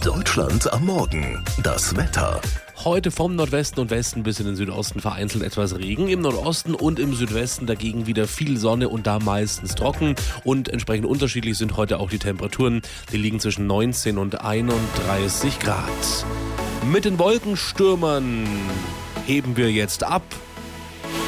Deutschland am Morgen. Das Wetter. Heute vom Nordwesten und Westen bis in den Südosten vereinzelt etwas Regen. Im Nordosten und im Südwesten dagegen wieder viel Sonne und da meistens trocken. Und entsprechend unterschiedlich sind heute auch die Temperaturen. Die liegen zwischen 19 und 31 Grad. Mit den Wolkenstürmern heben wir jetzt ab